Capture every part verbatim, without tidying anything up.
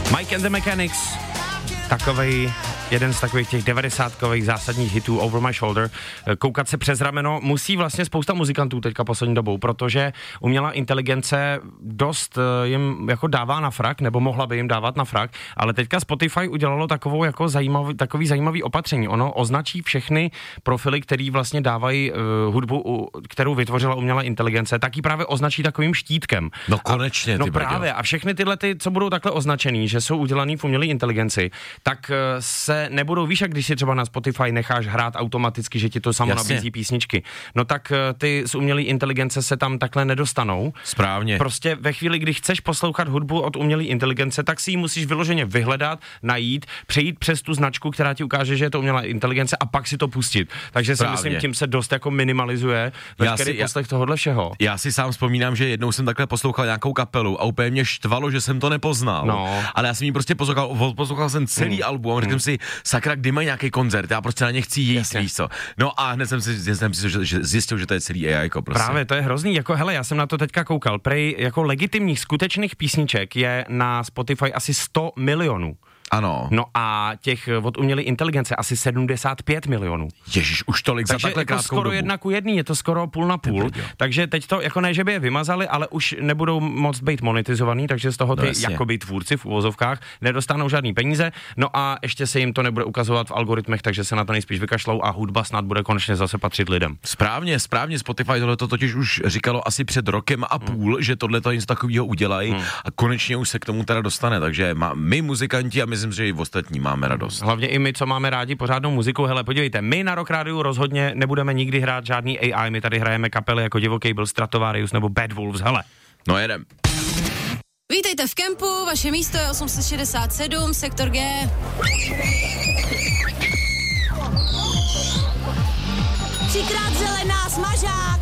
Mike and the Mechanics, takovej jeden z takových těch devadesátkových zásadních hitů Over My Shoulder. Koukat se přes rameno musí vlastně spousta muzikantů teďka poslední dobou, protože umělá inteligence dost jim jako dává na frak, nebo mohla by jim dávat na frak, ale teďka Spotify udělalo takovou jako zajímavý, takový zajímavý opatření. Ono označí všechny profily, který vlastně dávají uh, hudbu, uh, kterou vytvořila umělá inteligence, tak ji právě označí takovým štítkem. No konečně, a, no ty právě, a všechny tyhle, ty, co budou takhle označený, že jsou udělaný v umělé inteligenci, tak uh, se nebudou, víš, jak když si třeba na Spotify necháš hrát automaticky, že ti to samo Jasně. nabízí písničky. No tak ty z umělé inteligence se tam takhle nedostanou. Správně. Prostě ve chvíli, kdy chceš poslouchat hudbu od umělé inteligence, tak si ji musíš vyloženě vyhledat, najít, přejít přes tu značku, která ti ukáže, že je to umělá inteligence a pak si to pustit. Takže Správně. si myslím, tím se dost jako minimalizuje veškerý poslech tohohle všeho. Já si sám vzpomínám, že jednou jsem takhle poslouchal nějakou kapelu a úplně mě štvalo, že jsem to nepoznal. No. Ale já jsem ji prostě poslouchal, poslouchal jsem celý hmm. album a řekl hmm. si, sakra, kdy mají nějaký koncert, já prostě na ně chci jít, víš co. No a hned jsem si, jsem si že, že zjistil, že to je celý A I prostě. Právě, to je hrozný, jako hele, já jsem na to teďka koukal, prej jako legitimních skutečných písniček je na Spotify asi sto milionů. Ano. No a těch od umělé inteligence asi sedmdesát pět milionů. Ježíš, už tolik takže za takhle jako krátkou skoro dobu. jedna ku jedný, je to skoro půl na půl. Takže teď to, jako ne, že by je vymazali, ale už nebudou moct být monetizovaný, takže z toho ty no, jakoby tvůrci v uvozovkách nedostanou žádný peníze. No a ještě se jim to nebude ukazovat v algoritmech, takže se na to nejspíš vykašlou a hudba snad bude konečně zase patřit lidem. Správně, správně, Spotify tohle to totiž už říkalo asi před rokem a půl, hmm. že tohle to něco takového udělají hmm. a konečně už se k tomu teda dostane, takže má, my muzikanti a myslím, že i ostatní máme radost. Hlavně i my, co máme rádi pořádnou muziku. Hele, podívejte, my na Rock Rádiu rozhodně nebudeme nikdy hrát žádný A I, my tady hrajeme kapely jako Divoký byl, Stratovarius nebo Bad Wolves, hele. No jedem. Vítejte v kempu, vaše místo je osm set šedesát sedm, sektor G. Třikrát zelená, smažák!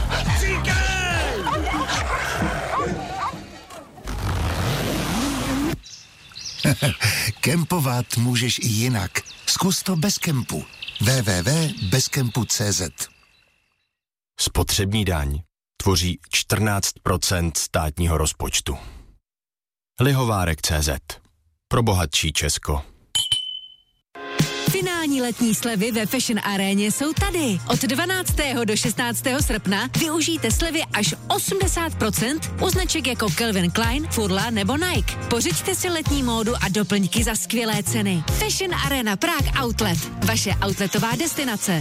Kempovat můžeš i jinak. Zkus to bez kempu. w w w tečka bez kempu tečka c z. Spotřební daň tvoří čtrnáct procent státního rozpočtu. Lihovárek tečka cé zet. Pro bohatší Česko. Finální letní slevy ve Fashion Aréně jsou tady. Od dvanáctého do šestnáctého srpna využijte slevy až osmdesát procent u značek jako Calvin Klein, Furla nebo Nike. Pořiďte si letní módu a doplňky za skvělé ceny. Fashion Arena Prague Outlet. Vaše outletová destinace.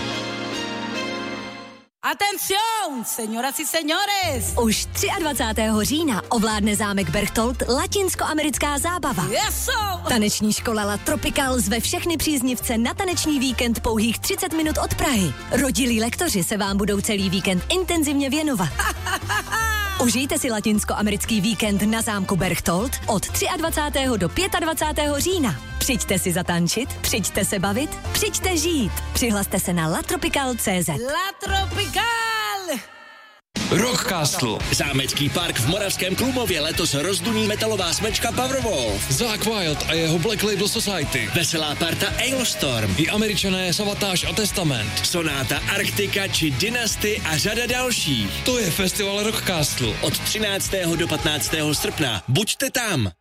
Atención, señoras y señores! Už dvacátého třetího října ovládne zámek Berchtold latinskoamerická zábava. Yes, Taneční škola La Tropical zve všechny příznivce na taneční víkend pouhých třicet minut od Prahy. Rodilí lektoři se vám budou celý víkend intenzivně věnovat. Užijte si latinskoamerický víkend na zámku Berchtold od dvacátého třetího do dvacátého pátého října. Přijďte si zatančit, přijďte se bavit, přijďte žít. Přihlaste se na latropical tečka cé zet. La Tropical! Rockcastle. Zámecký park v Moravském Klumově letos rozduní metalová smečka Powerwolf. Zakk Wylde a jeho Black Label Society. Veselá parta Ailstorm. I Američané Savatage a Testament. Sonáta Arktika či Dynasty a řada dalších. To je festival Rockcastle. Od třináctého do patnáctého srpna. Buďte tam.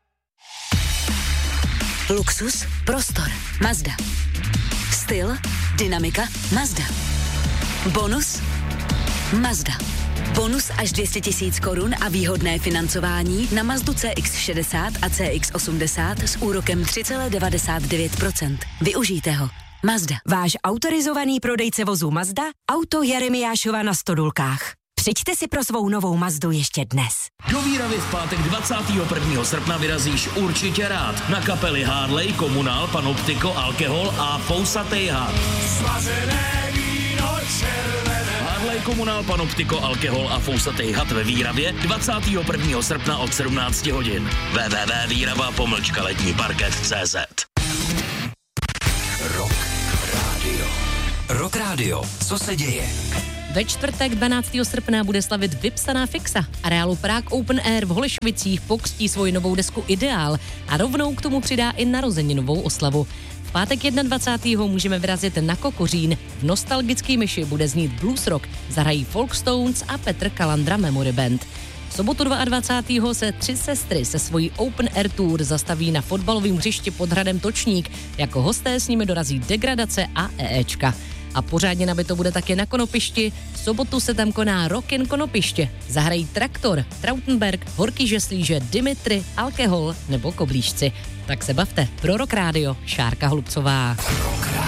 Luxus, prostor, Mazda. Styl, dynamika, Mazda. Bonus, Mazda. Bonus až dvě stě tisíc korun a výhodné financování na Mazdu C X šedesát a C X osmdesát s úrokem tři celá devadesát devět procent. Využijte ho. Mazda. Váš autorizovaný prodejce vozů Mazda, Auto Jeremiášova na Stodulkách. Přijďte si pro svou novou Mazdu ještě dnes. Do Výravy v pátek dvacátého prvního srpna vyrazíš určitě rád. Na kapely Harley, Komunál, Panoptiko, Alkohol a Fousatej had. Svařené víno červené. Harley, Komunál, Panoptiko, Alkohol a Fousatej had ve Výravě dvacátého prvního srpna od sedmnáct hodin. w w w tečka výrava pomlčka letní parket tečka cé zet. Rock Radio. Rock Radio. Co se děje? Ve čtvrtek dvanáctého srpna bude slavit vypsaná fixa. Areálu Prague Open Air v Holešovicích pokřtí svoji novou desku Ideál a rovnou k tomu přidá i narozeninovou oslavu. V pátek dvacátého prvního můžeme vyrazit na Kokořín. V nostalgický myši bude znít blues rock, zahrají Folkstones a Petr Kalandra Memory Band. V sobotu dvacátého druhého se Tři sestry se svojí Open Air Tour zastaví na fotbalovém hřišti pod hradem Točník. Jako hosté s nimi dorazí Degradace a EEčka. A pořádně nabito bude také na Konopišti. V sobotu se tam koná Rockin' Konopiště. Zahrají Traktor, Trautenberg, Horký žeslíže, Dimitri, Alkohol nebo Koblížci. Tak se bavte. Pro Rock Radio, Šárka Holubcová.